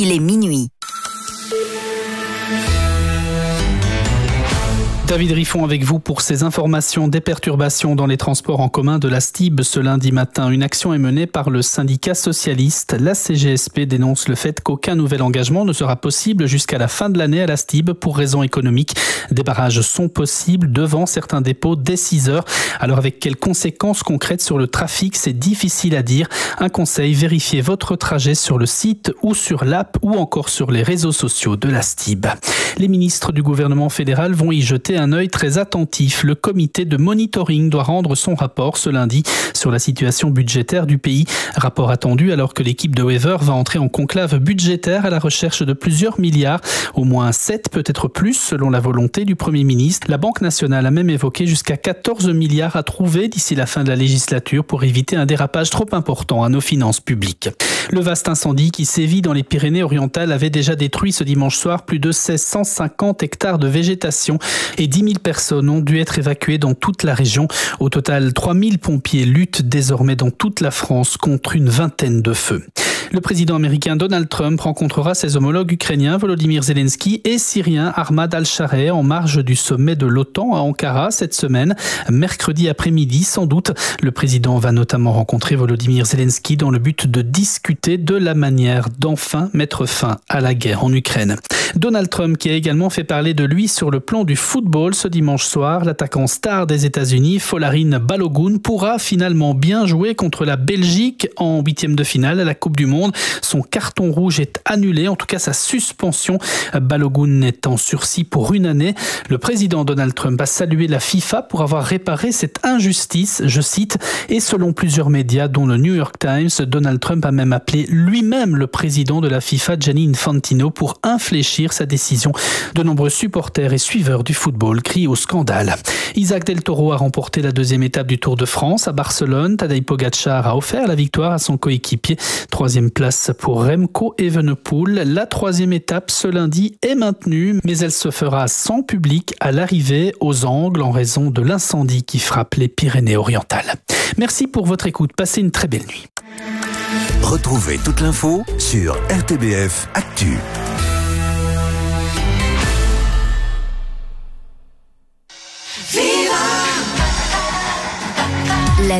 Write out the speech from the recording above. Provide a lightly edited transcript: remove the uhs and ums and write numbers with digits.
il est minuit. David Riffon avec vous pour ces informations. Des perturbations dans les transports en commun de la STIB ce lundi matin. Une action est menée par le syndicat socialiste. La CGSP dénonce le fait qu'aucun nouvel engagement ne sera possible jusqu'à la fin de l'année à la STIB pour raisons économiques. Des barrages sont possibles devant certains dépôts dès 6 heures. Alors avec quelles conséquences concrètes sur le trafic, c'est difficile à dire. Un conseil, vérifiez votre trajet sur le site ou sur l'app ou encore sur les réseaux sociaux de la STIB. Les ministres du gouvernement fédéral vont y jeter un œil très attentif. Le comité de monitoring doit rendre son rapport ce lundi sur la situation budgétaire du pays. Rapport attendu alors que l'équipe de Wever va entrer en conclave budgétaire à la recherche de plusieurs milliards, au moins 7, peut-être plus selon la volonté du Premier ministre. La Banque nationale a même évoqué jusqu'à 14 milliards à trouver d'ici la fin de la législature pour éviter un dérapage trop important à nos finances publiques. Le vaste incendie qui sévit dans les Pyrénées-Orientales avait déjà détruit ce dimanche soir plus de 1650 hectares de végétation et 10 000 personnes ont dû être évacuées dans toute la région. Au total, 3 000 pompiers luttent désormais dans toute la France contre une vingtaine de feux. Le président américain Donald Trump rencontrera ses homologues ukrainiens Volodymyr Zelensky et syrien Ahmad al-Shara en marge du sommet de l'OTAN à Ankara cette semaine. Mercredi après-midi, sans doute, le président va notamment rencontrer Volodymyr Zelensky dans le but de discuter de la manière d'enfin mettre fin à la guerre en Ukraine. Donald Trump qui a également fait parler de lui sur le plan du football ce dimanche soir. L'attaquant star des États-Unis, Folarin Balogun, pourra finalement bien jouer contre la Belgique en 8e de finale à la Coupe du Monde. Son carton rouge est annulé, en tout cas sa suspension. Balogun est en sursis pour 1 année. Le président Donald Trump a salué la FIFA pour avoir réparé cette injustice, je cite, et selon plusieurs médias dont le New York Times, Donald Trump a même appelé lui-même le président de la FIFA, Gianni Infantino, pour infléchir sa décision. De nombreux supporters et suiveurs du football crient au scandale. Isaac Del Toro a remporté la 2e étape du Tour de France à Barcelone. Tadej Pogačar a offert la victoire à son coéquipier. 3e place pour Remco Evenepoel. La 3e étape ce lundi est maintenue, mais elle se fera sans public à l'arrivée aux Angles en raison de l'incendie qui frappe les Pyrénées-Orientales. Merci pour votre écoute. Passez une très belle nuit. Retrouvez toute l'info sur RTBF Actu.